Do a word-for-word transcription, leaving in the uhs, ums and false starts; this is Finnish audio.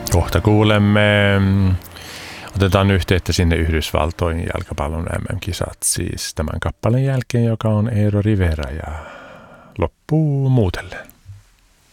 Kohta kuulemme, otetaan yhteyttä sinne Yhdysvaltoihin jalkapallon M M-kisat siis tämän kappaleen jälkeen, joka on Eero Rivera ja loppuu muutellen.